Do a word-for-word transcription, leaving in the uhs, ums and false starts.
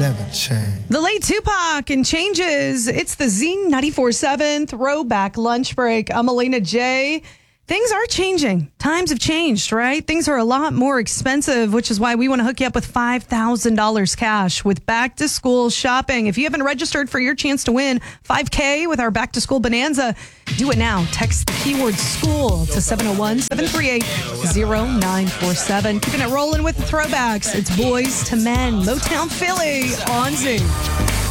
never change. The late Tupac and Changes. It's the Z ninety-four seven Throwback Lunch Break. I'm Elena J. Things are changing. Times have changed, right? Things are a lot more expensive, which is why we want to hook you up with five thousand dollars cash with back to school shopping. If you haven't registered for your chance to win five K with our back to school bonanza, do it now. Text the keyword school to seven oh one, seven three eight, oh nine four seven. Keeping it rolling with the throwbacks. It's Boys to Men, Motown Philly on Z.